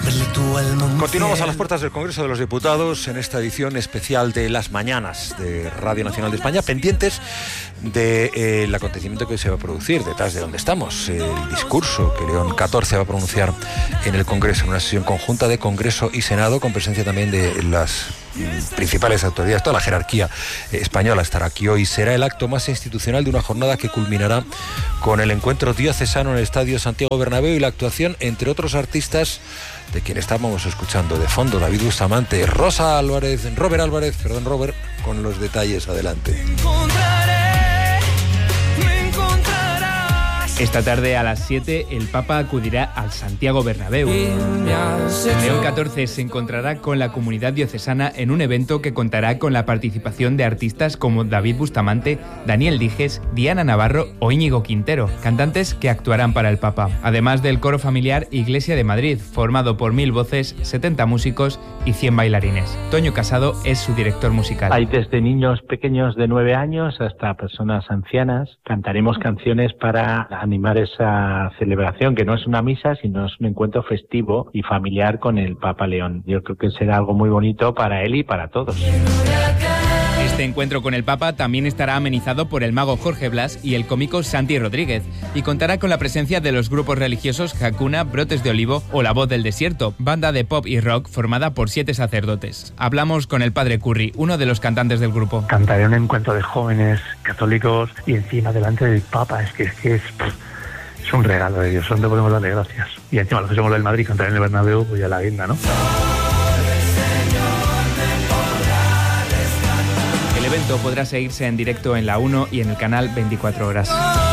Continuamos a las puertas del Congreso de los Diputados en esta edición especial de Las Mañanas de Radio Nacional de España, pendientes del acontecimiento que se va a producir detrás de donde estamos, el discurso que León XIV va a pronunciar en el Congreso, en una sesión conjunta de Congreso y Senado, con presencia también de las principales autoridades. Toda la jerarquía española estará aquí hoy. Será el acto más institucional de una jornada que culminará con el encuentro diocesano en el Estadio Santiago Bernabéu y la actuación, entre otros artistas, de quien estábamos escuchando de fondo, David Bustamante, Robert Álvarez, con los detalles. Adelante. Esta tarde a las 7 el Papa acudirá al Santiago Bernabéu. León XIV se encontrará con la comunidad diocesana en un evento que contará con la participación de artistas como David Bustamante, Daniel Dijes, Diana Navarro o Íñigo Quintero, cantantes que actuarán para el Papa. Además del coro familiar Iglesia de Madrid, formado por 1000 voces, 70 músicos y 100 bailarines. Toño Casado es su director musical. Hay desde niños pequeños de 9 años hasta personas ancianas. Cantaremos canciones para animar esa celebración, que no es una misa, sino es un encuentro festivo y familiar con el Papa León. Yo creo que será algo muy bonito para él y para todos. Este encuentro con el Papa también estará amenizado por el mago Jorge Blas y el cómico Santi Rodríguez, y contará con la presencia de los grupos religiosos Hakuna, Brotes de Olivo o La Voz del Desierto, banda de pop y rock formada por 7 sacerdotes. Hablamos con el padre Curry, uno de los cantantes del grupo. Cantaré un encuentro de jóvenes católicos y encima delante del Papa. Es un regalo de Dios, solo podemos darle gracias. Y encima los que somos del Madrid, cantar en el Bernabéu, pues ya la guinda, ¿no? El evento podrá seguirse en directo en La 1 y en el canal 24 Horas.